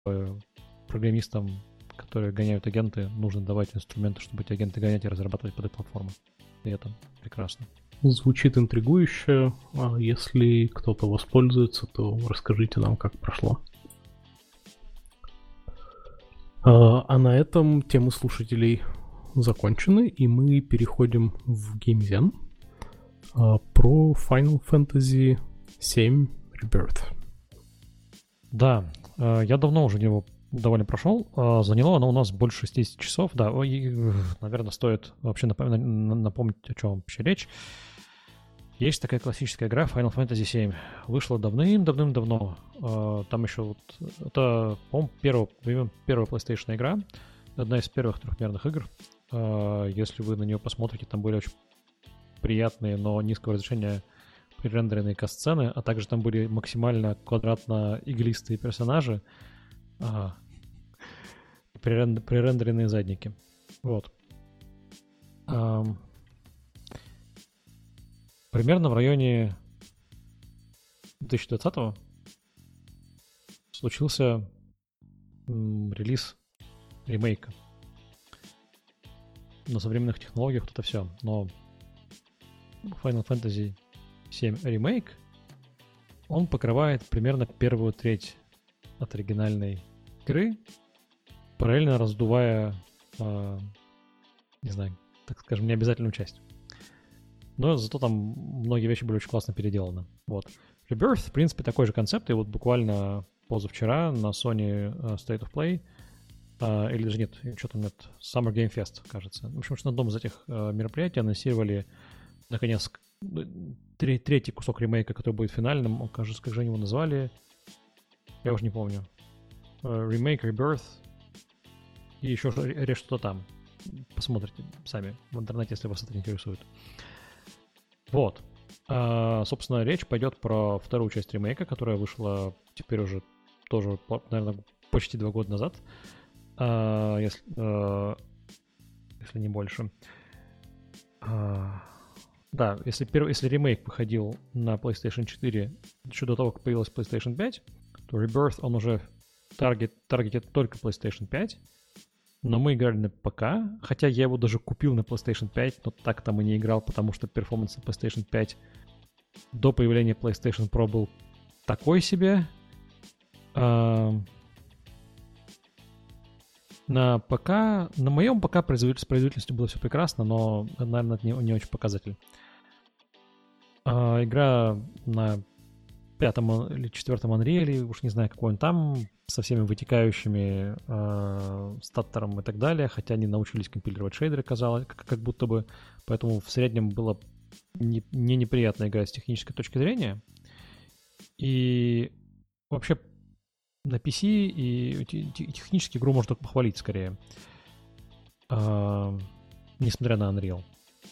программистам, которые гоняют агенты, нужно давать инструменты, чтобы эти агенты гонять и разрабатывать под эту платформу. И это прекрасно. Звучит интригующе. А если кто-то воспользуется, то расскажите нам, как прошло. А на этом темы слушателей закончены, и мы переходим в GameZen про Final Fantasy VII Rebirth. Да, я давно уже его довольно прошел. Заняло оно у нас больше 60 часов. Да, и, наверное, стоит вообще напомнить, о чем вообще речь. Есть такая классическая игра Final Fantasy VII. Вышла давным-давным-давно. Там еще вот... Это, по-моему, первая PlayStation игра. Одна из первых трехмерных игр. Если вы на нее посмотрите, там были очень приятные, но низкого разрешения пререндеренные кат-сцены, а также там были максимально квадратно-иглистые персонажи, пререндеренные задники. Вот. Примерно в районе 2020-го случился релиз ремейка. На современных технологиях вот это все. Но Final Fantasy VII Remake, он покрывает примерно первую треть от оригинальной игры, параллельно раздувая, не знаю, так скажем, необязательную часть. Но зато там многие вещи были очень классно переделаны. Вот. Rebirth, в принципе, такой же концепт, и вот буквально позавчера на Sony State of Play, или даже нет, что там нет, Summer Game Fest, кажется. В общем, на одном из этих мероприятий анонсировали, наконец, третий кусок ремейка, который будет финальным. Он, кажется, как же они его назвали? Я уже не помню. Remake, Rebirth и еще что-то там. Посмотрите сами в интернете, если вас это интересует. Вот. Собственно, речь пойдет про вторую часть ремейка, которая вышла теперь уже тоже, наверное, почти 2 года назад. Если не больше. Да, если ремейк выходил на PlayStation 4 еще до того, как появилась PlayStation 5, то Rebirth, он уже таргетит только PlayStation 5, но мы играли на ПК, хотя я его даже купил на PlayStation 5, но так там и не играл, потому что перформанс на PlayStation 5 до появления PlayStation Pro был такой себе. На ПК, на моем ПК с производительностью было все прекрасно, но, наверное, это не очень показатель. Игра на 5-м или 4-м Unreal, уж не знаю, какой он там, со всеми вытекающими статтером и так далее, хотя они научились компилировать шейдеры, казалось, как будто бы, поэтому в среднем было не неприятно играть с технической точки зрения. И вообще на PC и технически игру можно только похвалить скорее, несмотря на Unreal.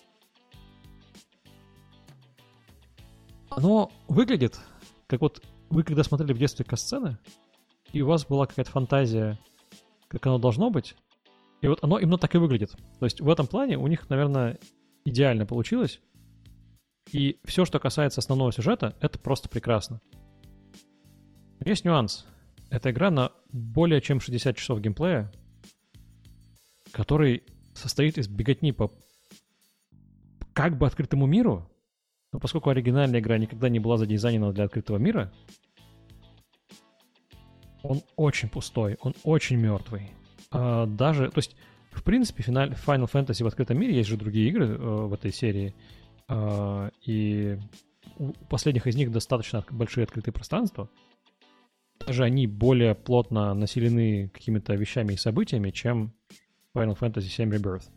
Оно выглядит, как вот вы когда смотрели в детстве кат-сцены, и у вас была какая-то фантазия, как оно должно быть, и вот оно именно так и выглядит. То есть в этом плане у них, наверное, идеально получилось, и все, что касается основного сюжета, это просто прекрасно. Есть нюанс. Это игра на более чем 60 часов геймплея, который состоит из беготни по как бы открытому миру, но поскольку оригинальная игра никогда не была задизайнена для открытого мира, он очень пустой, он очень мертвый. То есть, в принципе, Final Fantasy в открытом мире, есть же другие игры в этой серии, и у последних из них достаточно большие открытые пространства. Даже они более плотно населены какими-то вещами и событиями, чем Final Fantasy VII Rebirth.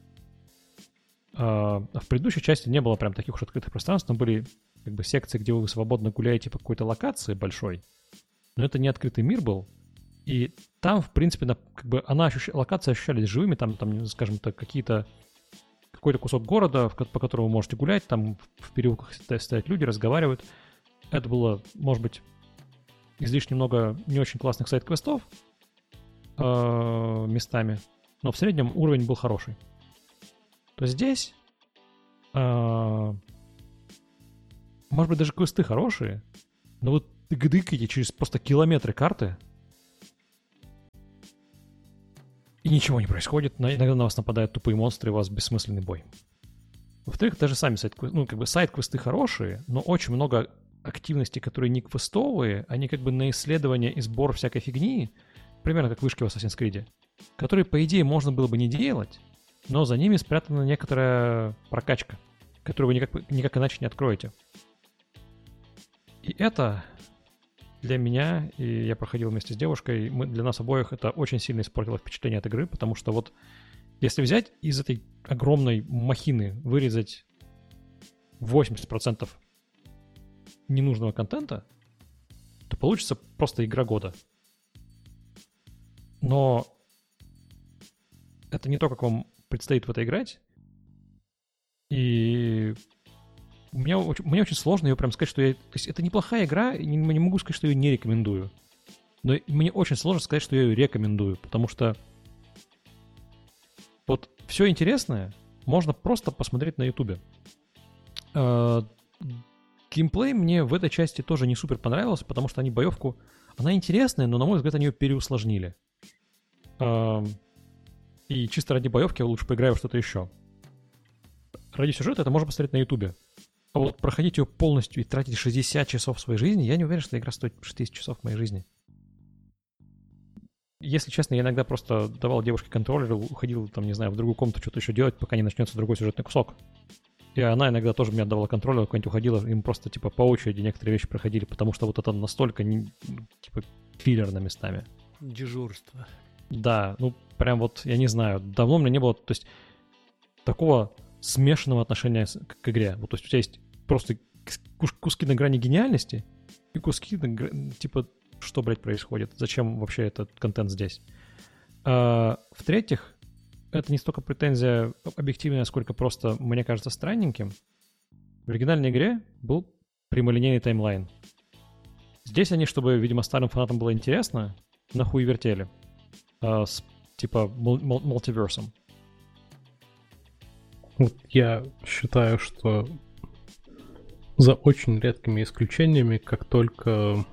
В предыдущей части не было прям таких уж открытых пространств, там были как бы секции, где вы свободно гуляете по какой-то локации большой, но это не открытый мир был, и там, в принципе, как бы локации ощущались живыми, там, скажем так, какой-то кусок города, по которому вы можете гулять, там в переулках стоят люди, разговаривают. Это было, может быть, излишне много не очень классных сайд-квестов местами, но в среднем уровень был хороший. То здесь, может быть, даже квесты хорошие, но вот ты гдыкаете через просто километры карты, ничего не происходит. Иногда на вас нападают тупые монстры, и у вас бессмысленный бой. Во-вторых, даже сами сайд-квесты хорошие, но очень много активностей, которые не квестовые, они как бы на исследование и сбор всякой фигни, примерно как вышки в Assassin's Creed, которые, по идее, можно было бы не делать, но за ними спрятана некоторая прокачка, которую вы никак иначе не откроете. И это для меня, и я проходил вместе с девушкой, для нас обоих это очень сильно испортило впечатление от игры, потому что вот если взять из этой огромной махины, вырезать 80% ненужного контента, то получится просто игра года. Но это не то, как вам предстоит в это играть. И мне очень сложно ее прям сказать, что я... То есть это неплохая игра, и не могу сказать, что я ее не рекомендую. Но мне очень сложно сказать, что я ее рекомендую, потому что вот все интересное можно просто посмотреть на Ютубе. Геймплей мне в этой части тоже не супер понравился, потому что они боевку... Она интересная, но, на мой взгляд, они ее переусложнили. И чисто ради боевки я лучше поиграю в что-то еще. Ради сюжета это можно посмотреть на Ютубе. А вот проходить ее полностью и тратить 60 часов своей жизни, я не уверен, что игра стоит 60 часов в моей жизни. Если честно, я иногда просто давал девушке контроллер, уходил, там, не знаю, в другую комнату что-то еще делать, пока не начнется другой сюжетный кусок. И она иногда тоже мне отдавала контроллер, куда-нибудь уходила, им просто, типа, по очереди некоторые вещи проходили, потому что вот это настолько, типа, филлерно местами. Дежурство. Да, ну, прям вот, я не знаю, давно у меня не было, то есть, такого смешанного отношения к игре. Вот, то есть у тебя есть просто куски на грани гениальности и куски, типа, что, блядь, происходит? Зачем вообще этот контент здесь? В-третьих, это не столько претензия объективная, сколько просто, мне кажется, странненьким. В оригинальной игре был прямолинейный таймлайн. Здесь они, чтобы, видимо, старым фанатам было интересно, нахуй вертели. С, типа, мультиверсом. Вот я считаю, что за очень редкими исключениями, как только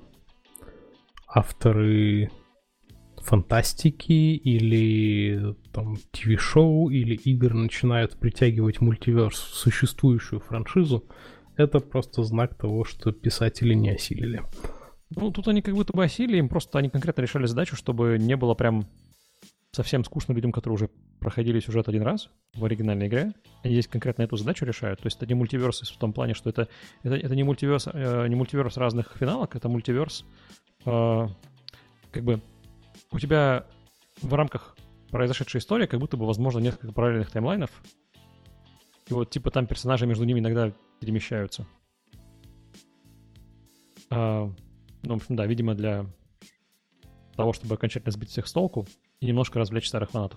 авторы фантастики или там ТВ-шоу или игр начинают притягивать мультиверс в существующую франшизу, это просто знак того, что писатели не осилили. Ну, тут они как будто бы осилили, им просто они конкретно решали задачу, чтобы не было прям совсем скучно людям, которые уже проходили сюжет один раз в оригинальной игре. Они здесь конкретно эту задачу решают. То есть это не мультиверс в том плане, что это не мультиверс разных финалок, это мультиверс как бы у тебя в рамках произошедшей истории как будто бы возможно несколько параллельных таймлайнов. И вот типа там персонажи между ними иногда перемещаются. Ну, в общем, да, видимо, для того, чтобы окончательно сбить всех с толку и немножко развлечь старых фанатов.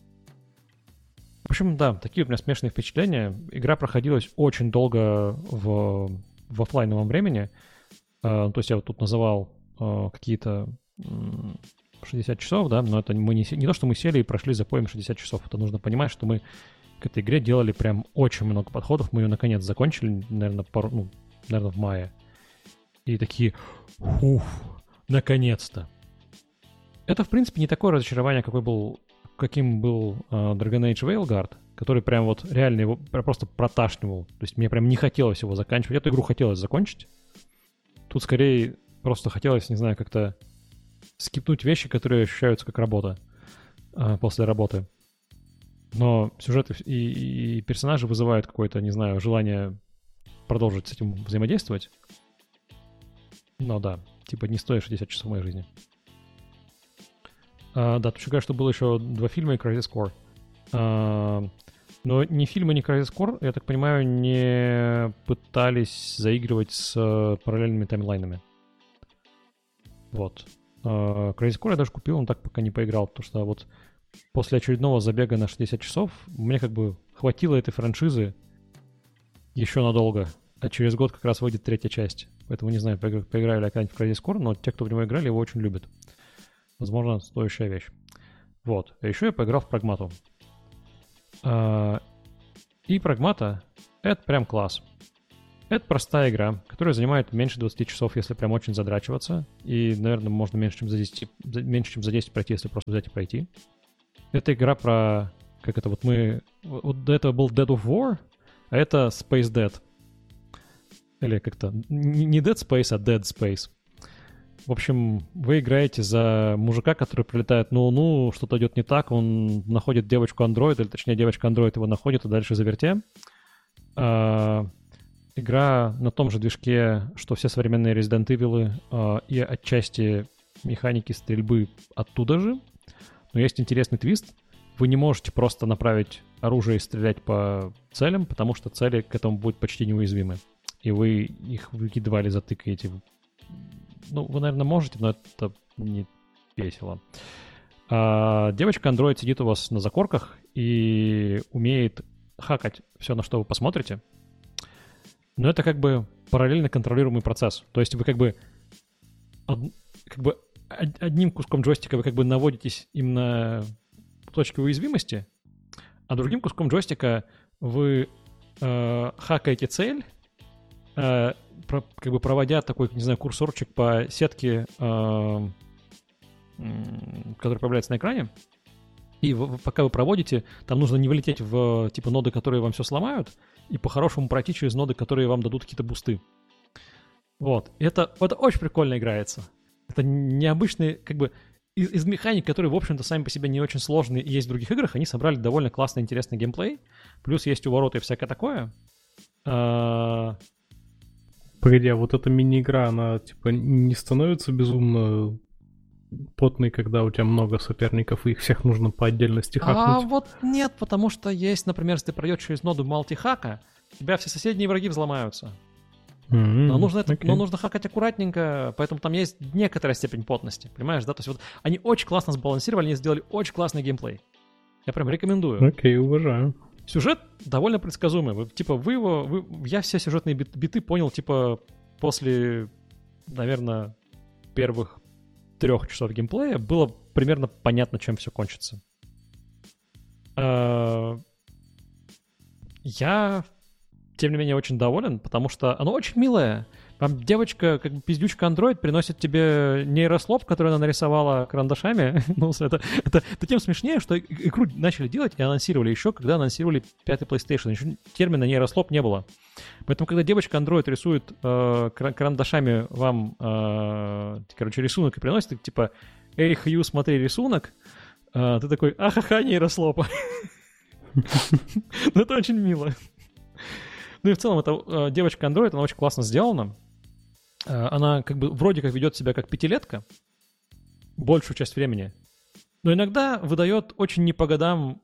В общем, да, такие у меня смешанные впечатления. Игра проходилась очень долго в офлайновом времени. То есть я вот тут называл какие-то 60 часов, да, но это мы не то, что мы сели и прошли за поем 60 часов. Это нужно понимать, что мы к этой игре делали прям очень много подходов. Мы ее наконец закончили, наверное, в мае. И такие, наконец-то. Это, в принципе, не такое разочарование, каким был Dragon Age Veilguard, который прям вот реально его просто проташнивал. То есть мне прям не хотелось его заканчивать. Эту игру хотелось закончить. Тут скорее просто хотелось, не знаю, как-то скипнуть вещи, которые ощущаются как работа после работы. Но сюжет и персонажи вызывают какое-то, не знаю, желание продолжить с этим взаимодействовать. Но да, типа не стоит 60 часов моей жизни. Да, тут еще говорят, что было еще 2 фильма и Crisis Core. Но ни фильмы, ни Crisis Core, я так понимаю, не пытались заигрывать с параллельными таймлайнами. Вот. Crisis Core я даже купил, но так пока не поиграл, потому что вот после очередного забега на 60 часов мне как бы хватило этой франшизы еще надолго. А через год как раз выйдет 3-я часть. Поэтому не знаю, поиграю ли я когда-нибудь в Crisis Core, но те, кто в него играли, его очень любят. Возможно, стоящая вещь. Вот. А еще я поиграл в Прагмату. И Прагмата — это прям класс. Это простая игра, которая занимает меньше 20 часов, если прям очень задрачиваться. И, наверное, можно меньше, чем за 10 пройти, если просто взять и пройти. Это игра про... Как это вот мы... Вот до этого был Dead of War, а это Space Dead. Или как-то... Не Dead Space, а Dead Space. В общем, вы играете за мужика, который прилетает на Луну, что-то идет не так, он находит девочку-андроид, или точнее девочка-андроид его находит, и дальше заверте. Игра на том же движке, что все современные Resident Evil, и отчасти механики стрельбы оттуда же. Но есть интересный твист. Вы не можете просто направить оружие и стрелять по целям, потому что цели к этому будут почти неуязвимы. И вы их едва ли затыкаете. Ну, вы, наверное, можете, но это не весело. Девочка-андроид сидит у вас на закорках и умеет хакать все, на что вы посмотрите. Но это как бы параллельно контролируемый процесс. То есть вы как бы одним куском джойстика вы как бы наводитесь им на точки уязвимости, а другим куском джойстика вы хакаете цель, как бы проводя такой, не знаю, курсорчик по сетке, который появляется на экране. И пока вы проводите, там нужно не вылететь в типа ноды, которые вам все сломают, и по-хорошему пройти через ноды, которые вам дадут какие-то бусты. Вот. Это очень прикольно играется. Это необычные, как бы, из механик, которые, в общем-то, сами по себе не очень сложные и есть в других играх, они собрали довольно классный, интересный геймплей. Плюс есть увороты и всякое такое. Погоди, а вот эта мини-игра, она, типа, не становится безумно потной, когда у тебя много соперников, и их всех нужно по отдельности хакнуть? А вот нет, потому что есть, например, если ты пройдешь через ноду мультихака, у тебя все соседние враги взломаются. Но нужно хакать аккуратненько, поэтому там есть некоторая степень потности, понимаешь, да? То есть вот они очень классно сбалансировали, они сделали очень классный геймплей. Я прям рекомендую. Окей, уважаю. Сюжет довольно предсказуемый. Я все сюжетные биты понял, типа, после, наверное, первых 3 часов геймплея было примерно понятно, чем все кончится. Я, тем не менее, очень доволен, потому что оно очень милое. Там девочка, как бы пиздючка-андроид, приносит тебе нейрослоп, который она нарисовала карандашами. Ну, это тем смешнее, что игру начали делать и анонсировали еще, когда анонсировали 5-й PlayStation. Еще термина нейрослоп не было. Поэтому, когда девочка-андроид рисует карандашами вам, рисунок и приносит, типа, «Эй, Хью, смотри рисунок», ты такой, ахаха, нейрослоп. Ну, это очень мило. Ну и в целом, эта девочка-андроид, она очень классно сделана. Она как бы вроде как ведет себя как 5-летка большую часть времени, но иногда выдает очень не по годам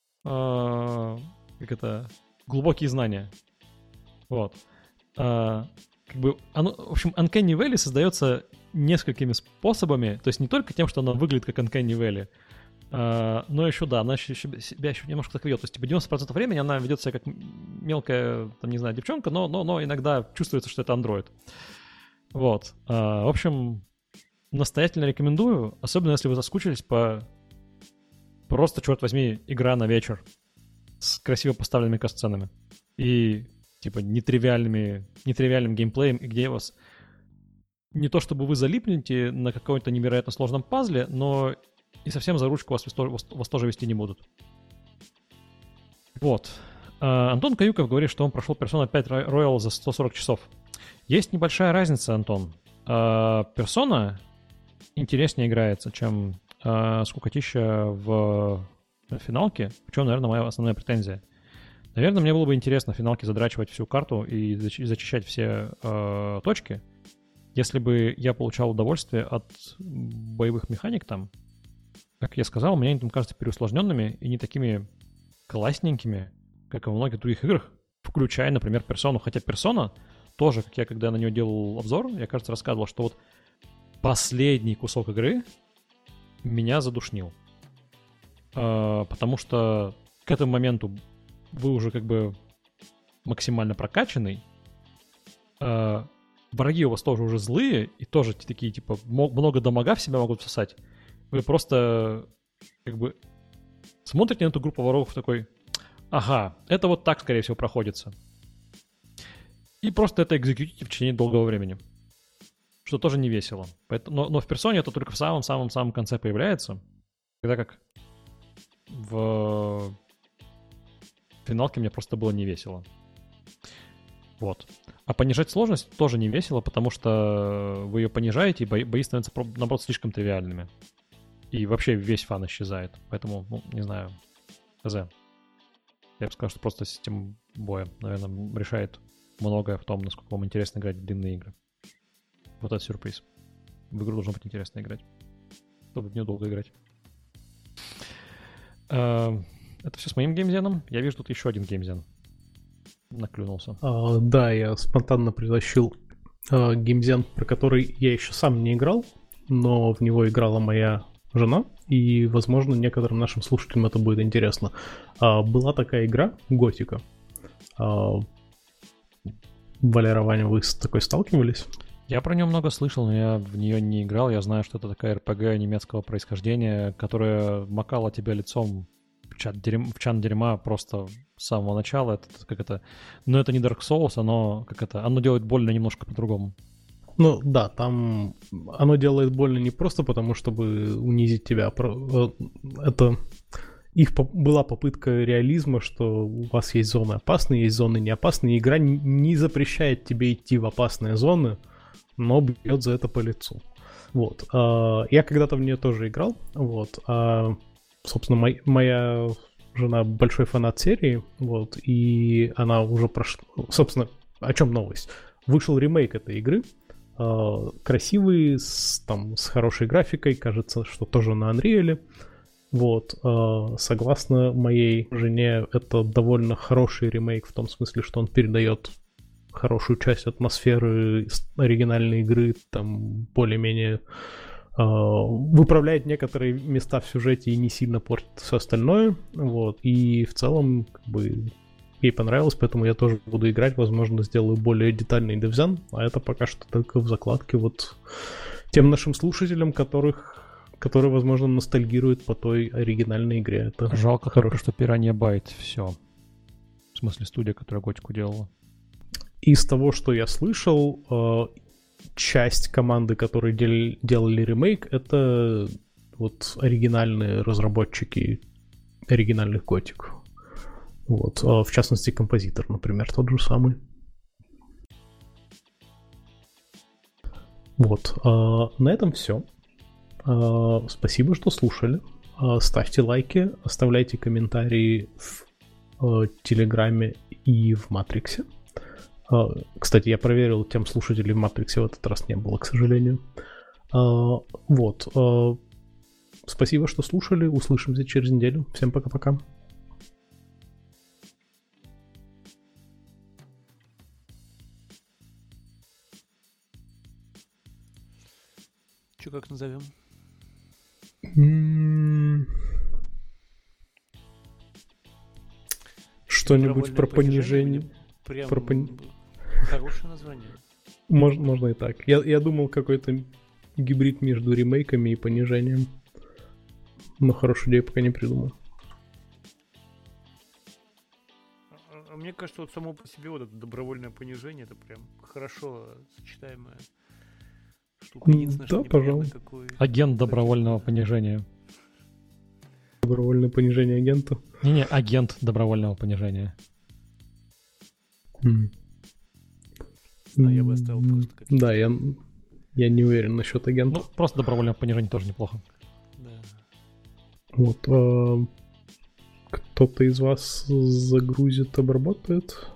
глубокие знания. Вот. В общем, Uncanny Valley создается несколькими способами, то есть не только тем, что она выглядит как Uncanny Valley, но еще, да, она себя еще немножко так ведет. То есть, типа, 90% времени она ведет себя как мелкая, там, не знаю, девчонка, но иногда чувствуется, что это андроид. Вот. В общем, настоятельно рекомендую, особенно если вы заскучились по просто, черт возьми, игра на вечер с красиво поставленными касценами и, типа, нетривиальным геймплеем, и где вас не то чтобы вы залипнете на каком-то невероятно сложном пазле, но и совсем за ручку вас тоже вести не будут. Вот. Антон Каюков говорит, что он прошел Persona 5 Royal за 140 часов. Есть небольшая разница, Антон. Persona интереснее играется, чем скукотища в финалке, в чем, наверное, моя основная претензия. Наверное, мне было бы интересно в финалке задрачивать всю карту и зачищать все точки, если бы я получал удовольствие от боевых механик там. Как я сказал, мне они там кажутся переусложненными и не такими классненькими, как и во многих других играх, включая, например, Persona. Хотя Persona тоже, как я когда на нее делал обзор, я, кажется, рассказывал, что вот последний кусок игры меня задушнил. Потому что к этому моменту вы уже как бы максимально прокачанный, враги у вас тоже уже злые и тоже такие, типа, много дамага в себя могут всосать. Вы просто как бы смотрите на эту группу воров такой, ага, это вот так, скорее всего, проходится. И просто это экзекьютите в течение долгого времени. Что тоже не весело. Но в персоне это только в самом-самом-самом конце появляется. Когда как в финалке мне просто было не весело. Вот. А понижать сложность тоже не весело, потому что вы ее понижаете, и бои становятся, наоборот, слишком тривиальными. И вообще весь фан исчезает. Поэтому, не знаю, хз. Я бы сказал, что просто система боя, наверное, решает многое в том, насколько вам интересно играть в длинные игры. Вот это сюрприз. В игру должно быть интересно играть, чтобы в нее долго играть. Это все с моим геймзеном. Я вижу тут еще один геймзен. Наклюнулся. Да, я спонтанно притащил геймзен, про который я еще сам не играл, но в него играла моя жена, и, возможно, некоторым нашим слушателям это будет интересно. Была такая игра Готика. Валера, Ваня, вы с такой сталкивались? Я про нее много слышал, но я в нее не играл. Я знаю, что это такая РПГ немецкого происхождения, которая макала тебя лицом в чан дерьма просто с самого начала. Но это не Dark Souls, оно делает больно немножко по-другому. Ну да, там оно делает больно не просто потому, чтобы унизить тебя. Это была попытка реализма, что у вас есть зоны опасные, есть зоны не опасные. Игра не запрещает тебе идти в опасные зоны, но бьет за это по лицу. Вот. Я когда-то в нее тоже играл. Вот. Собственно, моя жена большой фанат серии, вот, и она уже прошла... Собственно, о чем новость? Вышел ремейк этой игры. Красивый, с хорошей графикой, кажется, что тоже на Unreal. Вот. Согласно моей жене, это довольно хороший ремейк в том смысле, что он передает хорошую часть атмосферы оригинальной игры, там более-менее выправляет некоторые места в сюжете и не сильно портит все остальное. Вот. И в целом, ей понравилось, поэтому я тоже буду играть. Возможно, сделаю более детальный девзян, а это пока что только в закладке вот тем нашим слушателям, которые, возможно, ностальгируют по той оригинальной игре. Это жалко только, что Piranha Byte все. В смысле, студия, которая Готику делала. Из того, что я слышал, часть команды, которые делали ремейк, это вот оригинальные разработчики оригинальных Готик. Вот. В частности, композитор, например, тот же самый. Вот. На этом все. Спасибо, что слушали. Ставьте лайки, оставляйте комментарии в Телеграме и в Матриксе. Кстати, я проверил, тем слушателей в Матриксе в этот раз не было, к сожалению. Вот. Спасибо, что слушали. Услышимся через неделю. Всем пока-пока. Че, как назовем? Что-нибудь про понижение. Прям хорошее название. Можно и так. Я думал, какой-то гибрид между ремейками и понижением. Но хорошую идею пока не придумал. А мне кажется, вот само по себе вот это добровольное понижение, это прям хорошо сочетаемая штука. Да, пожалуй. Агент добровольного понижения. Добровольное понижение агента? Не, агент добровольного понижения. Я бы оставил просто как... Да, я не уверен насчет агента. Ну, просто добровольное понижение тоже неплохо. Да. Вот. Кто-то из вас загрузит, обработает?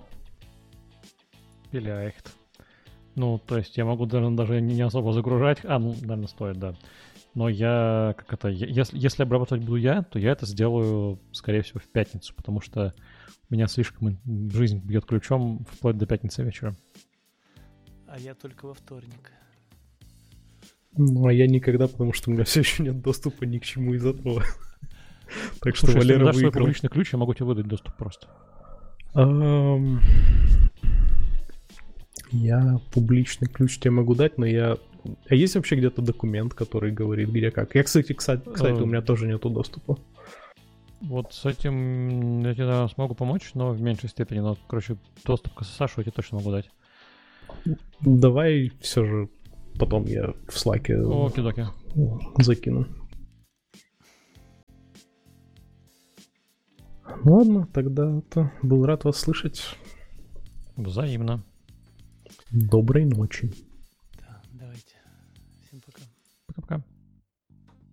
Или echt. Ну, то есть я могу даже не особо загружать. Наверное, стоит, да. Но если обрабатывать буду я, то я это сделаю, скорее всего, в пятницу, потому что меня слишком жизнь бьет ключом вплоть до пятницы вечера. А я только во вторник. Ну, а я никогда, потому что у меня все еще нет доступа ни к чему из этого. Так что, Слушай, Валера, если ты дашь свой выиграл. публичный ключ, я могу тебе выдать доступ просто. Я публичный ключ тебе могу дать, но я... А есть вообще где-то документ, который говорит, где как? Я, кстати, у меня тоже нету доступа. Вот с этим я тебе смогу помочь, но в меньшей степени. Но, короче, доступ к SSH я тебе точно могу дать. Давай все же потом я в Slack'е Окей-доки. закину. Ну ладно, тогда был рад вас слышать. Взаимно. Доброй ночи. Да, давайте. Всем пока. Пока-пока.